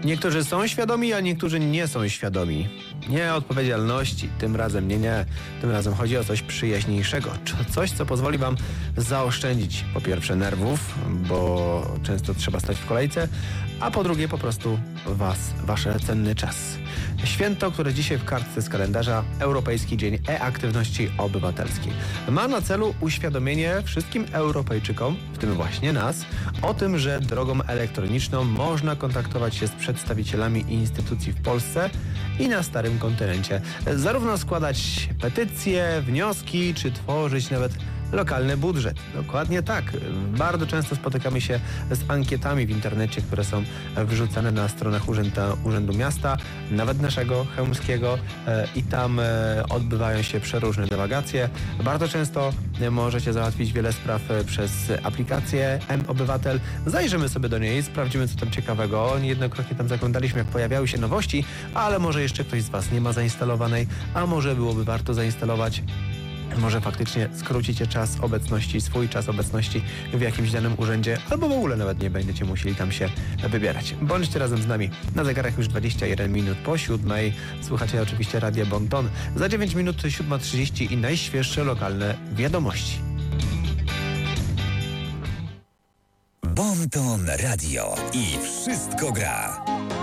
Niektórzy są świadomi, a niektórzy nie są świadomi. Nie odpowiedzialności, tym razem nie. Tym razem chodzi o coś przyjaźniejszego. Coś, co pozwoli wam zaoszczędzić po pierwsze nerwów, bo często trzeba stać w kolejce, a po drugie po prostu wasz cenny czas. Święto, które dzisiaj w kartce z kalendarza Europejski Dzień E-Aktywności Obywatelskiej. Ma na celu uświadomienie wszystkim Europejczykom, w tym właśnie nas, o tym, że drogą elektroniczną można kontaktować się z przedstawicielami instytucji w Polsce i na starym kontynencie. Zarówno składać petycje, wnioski, czy tworzyć nawet lokalny budżet. Dokładnie tak. Bardzo często spotykamy się z ankietami w internecie, które są wrzucane na stronach Urzędu Miasta, nawet naszego chełmskiego, i tam odbywają się przeróżne dywagacje. Bardzo często możecie załatwić wiele spraw przez aplikację M-Obywatel. Zajrzymy sobie do niej, sprawdzimy, co tam ciekawego. Niejednokrotnie tam zaglądaliśmy, jak pojawiały się nowości, ale może jeszcze ktoś z was nie ma zainstalowanej, a może byłoby warto zainstalować. Może faktycznie skrócicie swój czas obecności w jakimś danym urzędzie, albo w ogóle nawet nie będziecie musieli tam się wybierać. Bądźcie razem z nami. Na zegarach już 21 minut po 7. Słuchacie oczywiście Radia Bon Ton. Za 9 minut 7:30 i najświeższe lokalne wiadomości. Bon Ton Radio i wszystko gra.